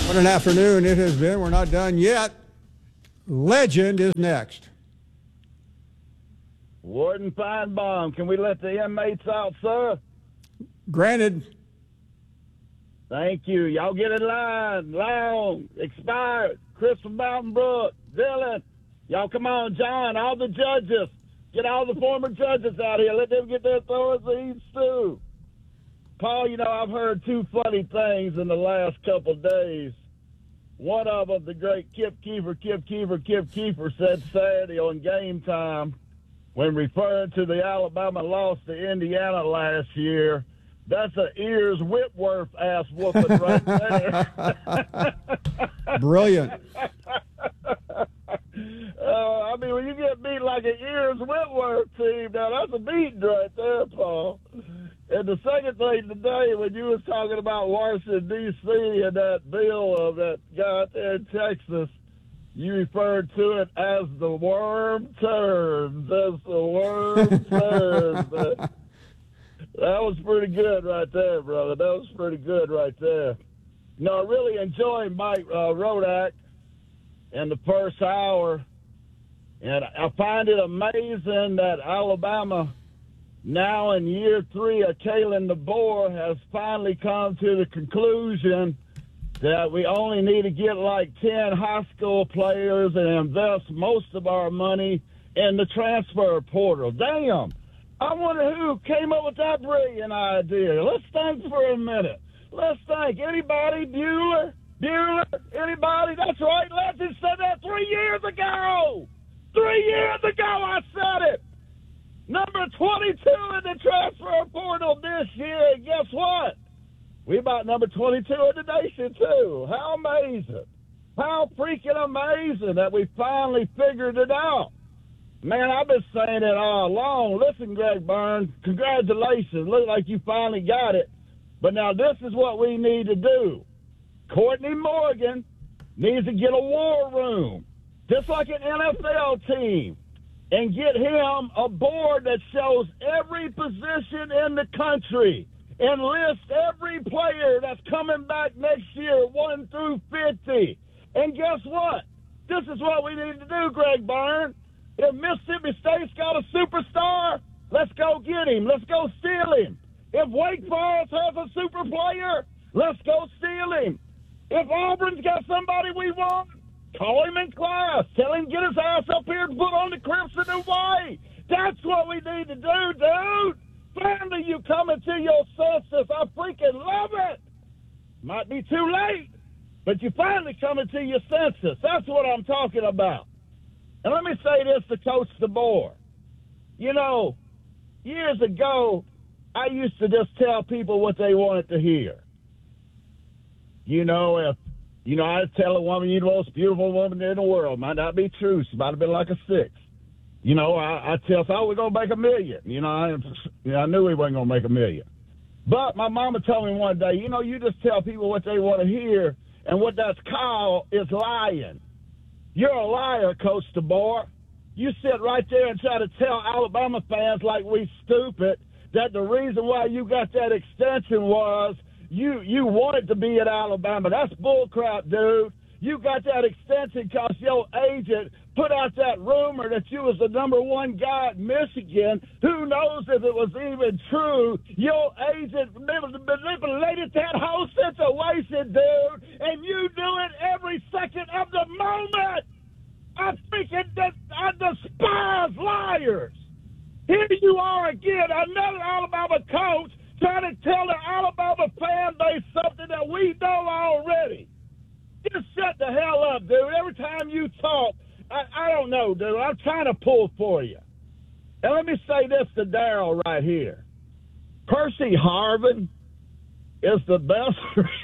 What an afternoon it has been. We're not done yet. Legend is next. Warden Feinbaum, can we let the inmates out, sir? Granted. Thank you. Y'all get in line. Long, expired, Crystal Mountain Brook, Dylan. Y'all come on, John, all the judges. Get all the former judges out here. Let them get their authorities too. Paul, I've heard two funny things in the last couple of days. One of them, the great Kip Keefer said Saturday on Game Time when referring to the Alabama loss to Indiana last year. That's an ears Whitworth ass whooping right there. Brilliant. When you get beat like an ears Whitworth team, now that's a beating right there, Paul. And the second thing today, when you was talking about Washington, D.C. and that bill of that guy out there in Texas, you referred to it as the worm turns. As the worm turns. That was pretty good right there, brother. That was pretty good right there. I really enjoyed Mike Rodak in the first hour. And I find it amazing that Alabama, now in year 3 of Kalen DeBoer, has finally come to the conclusion that we only need to get like 10 high school players and invest most of our money in the transfer portal. Damn. I wonder who came up with that brilliant idea. Let's think for a minute. Let's think. Anybody? Bueller? Anybody? That's right. Legend said that 3 years ago. 3 years ago I said it. Number 22 in the transfer portal this year. And guess what? We about number 22 in the nation, too. How amazing. How freaking amazing that we finally figured it out. Man, I've been saying it all along. Listen, Greg Burns, congratulations. Look like you finally got it. But now this is what we need to do. Courtney Morgan needs to get a war room, just like an NFL team, and get him a board that shows every position in the country and list every player that's coming back next year, 1 through 50. And guess what? This is what we need to do, Greg Burns. If Mississippi State's got a superstar, let's go get him. Let's go steal him. If Wake Forest has a super player, let's go steal him. If Auburn's got somebody we want, call him in class. Tell him get his ass up here and put on the crimson and white. That's what we need to do, dude. Finally, you coming to your senses. I freaking love it. Might be too late, but you finally coming to your senses. That's what I'm talking about. And let me say this to Coach DeBoer. Years ago, I used to just tell people what they wanted to hear. I'd tell a woman, you're the most beautiful woman in the world. Might not be true. She might have been like a 6. I tell her, we're going to make $1 million. I knew we wasn't going to make $1 million. But my mama told me one day, you just tell people what they want to hear, and what that's called is lying. You're a liar, Coach DeBoer. You sit right there and try to tell Alabama fans like we stupid that the reason why you got that extension was you wanted to be at Alabama. That's bullcrap, dude. You got that extension because your agent put out that rumor that you was the number 1 guy at Michigan. Who knows if it was even true? Your agent manipulated that whole situation, dude, and you do it every second of the moment. I despise liars. Here you are again, another Alabama coach trying to tell the Alabama fan base something that we know already. Just shut the hell up, dude. Every time you talk, I don't know, dude. I'm trying to pull for you. And let me say this to Darryl right here. Percy Harvin is the best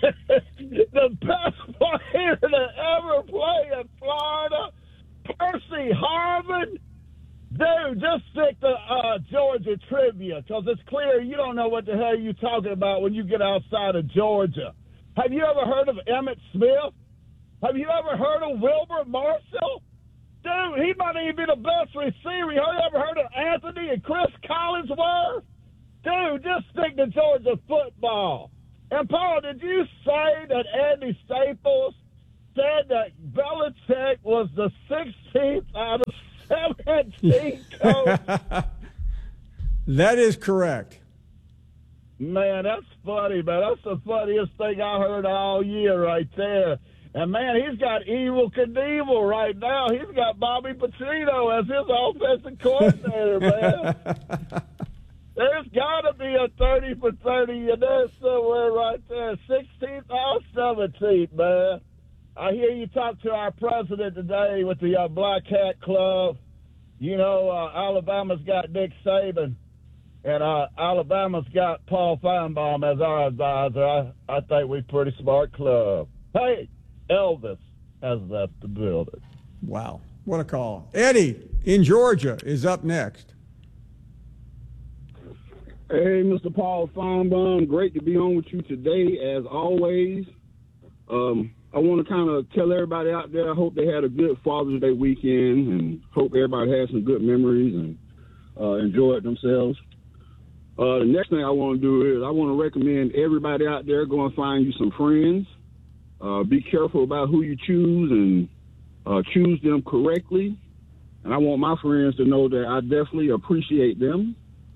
player to ever play in Florida. Percy Harvin. Dude, just stick to Georgia trivia, because it's clear you don't know what the hell you're talking about when you get outside of Georgia. Have you ever heard of Emmitt Smith? Have you ever heard of Wilbur Marshall? Dude, he might even be the best receiver. You ever heard of Anthony and Chris Collinsworth? Dude, just stick to Georgia football. And, Paul, did you say that Andy Staples said that Belichick was the 16th out of 17 coach? That is correct. Man, that's funny, man. That's the funniest thing I heard all year right there. And, man, he's got Evel Knievel right now. He's got Bobby Petrino as his offensive coordinator, man. There's got to be a 30 for 30 in there somewhere right there. 16th out of 17th, man. I hear you talk to our president today with the Black Hat Club. You know, Alabama's got Nick Saban, and Alabama's got Paul Feinbaum as our advisor. I think we're a pretty smart club. Hey, Elvis has left the building. Wow, what a call. Eddie in Georgia is up next. Hey, Mr. Paul Feinbaum, great to be on with you today, as always. I want to kind of tell everybody out there, I hope they had a good Father's Day weekend and hope everybody had some good memories and enjoyed themselves. The next thing I want to do is I want to recommend everybody out there go and find you some friends. Be careful about who you choose and choose them correctly. And I want my friends to know that I definitely appreciate them.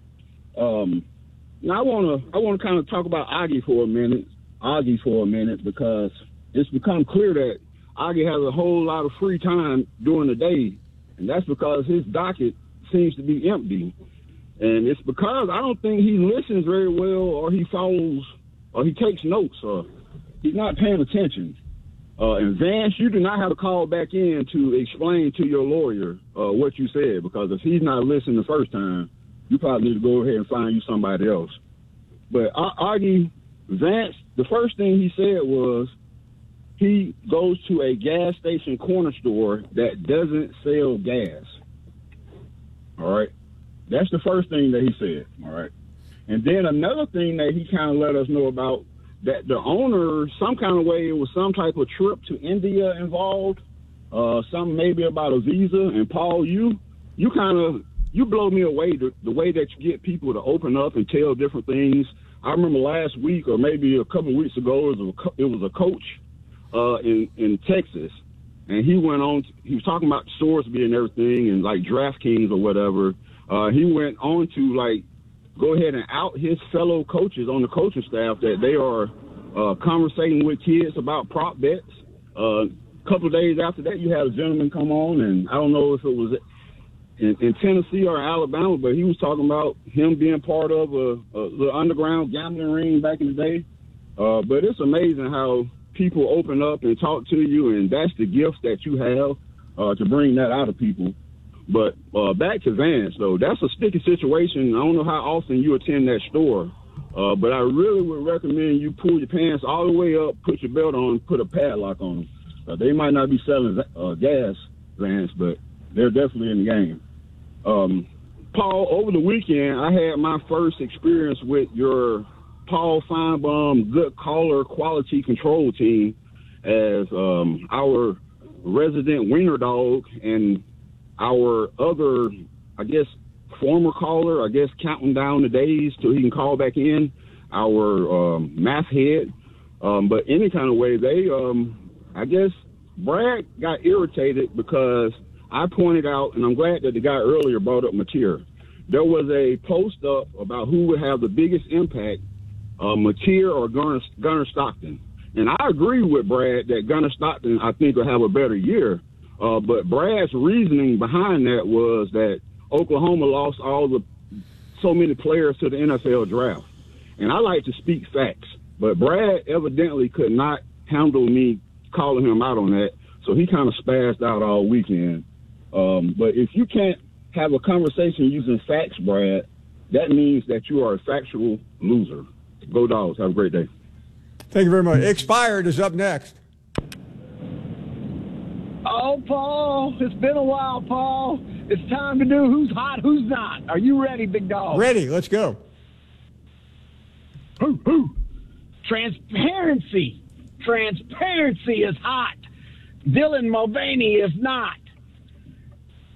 Now I want to kind of talk about Augie for a minute because it's become clear that Augie has a whole lot of free time during the day, and that's because his docket seems to be empty. And it's because I don't think he listens very well, or he follows, or he takes notes, or he's not paying attention. And Vance, you do not have to call back in to explain to your lawyer what you said, because if he's not listening the first time, you probably need to go ahead and find you somebody else. But Augie, Vance, the first thing he said was he goes to a gas station corner store that doesn't sell gas. All right? That's the first thing that he said, all right? And then another thing that he kind of let us know about, that the owner, some kind of way, it was some type of trip to India involved, something maybe about a visa. And, Paul, you blow me away the way that you get people to open up and tell different things. I remember last week or maybe a couple of weeks ago, it was a coach in Texas, and he was talking about Sorsby and everything and, like, DraftKings or whatever. He went on to, like, go ahead and out his fellow coaches on the coaching staff that they are conversating with kids about prop bets. A couple of days after that, you had a gentleman come on, and I don't know if it was in Tennessee or Alabama, but he was talking about him being part of the underground gambling ring back in the day. But it's amazing how people open up and talk to you, and that's the gift that you have to bring that out of people. But back to Vance, though, that's a sticky situation. I don't know how often you attend that store, but I really would recommend you pull your pants all the way up, put your belt on, put a padlock on them. They might not be selling gas, Vance, but they're definitely in the game. Paul, over the weekend, I had my first experience with your Paul Feinbaum Good Caller Quality Control team as our resident wiener dog and our other, I guess, former caller, counting down the days till he can call back in, our math head. But any kind of way, Brad got irritated because I pointed out, and I'm glad that the guy earlier brought up Mateer. There was a post up about who would have the biggest impact, Mateer or Gunnar Stockton. And I agree with Brad that Gunnar Stockton, I think, will have a better year. But Brad's reasoning behind that was that Oklahoma lost so many players to the NFL draft. And I like to speak facts, but Brad evidently could not handle me calling him out on that, so he kind of spazzed out all weekend. But if you can't have a conversation using facts, Brad, that means that you are a factual loser. Go Dogs. Have a great day. Thank you very much. Expired is up next. Oh, Paul, it's been a while, Paul. It's time to do who's hot, who's not. Are you ready, big dog? Ready. Let's go. Transparency. Transparency is hot. Dylan Mulvaney is not.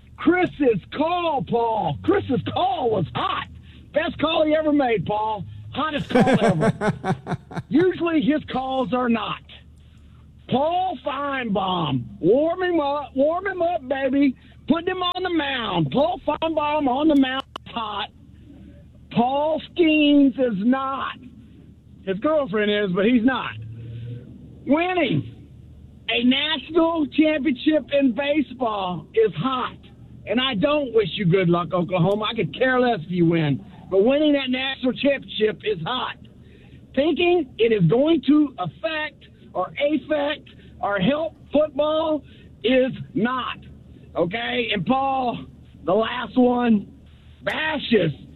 Chris's call, Paul. Chris's call was hot. Best call he ever made, Paul. Hottest call ever. Usually his calls are not. Paul Feinbaum, warm him up, baby. Put him on the mound. Paul Feinbaum on the mound is hot. Paul Skeens is not. His girlfriend is, but he's not. Winning a national championship in baseball is hot. And I don't wish you good luck, Oklahoma. I could care less if you win. But winning that national championship is hot. Thinking it is going to affect or help football is not. Okay? And Paul, the last one, bashes